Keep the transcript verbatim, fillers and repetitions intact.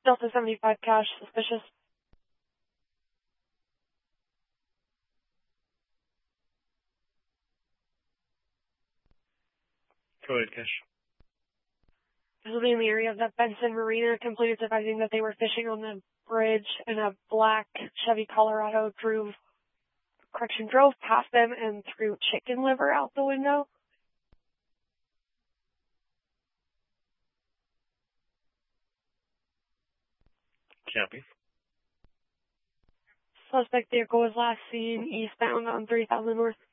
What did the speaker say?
Delta seventy-five cash, suspicious. Go ahead, Cash. This will be in the area of the Benson Marina, completed advising that they were fishing on the bridge and a black Chevy Colorado drove, correction, drove past them and threw chicken liver out the window. Copy. Suspect vehicle was last seen eastbound on three thousand North.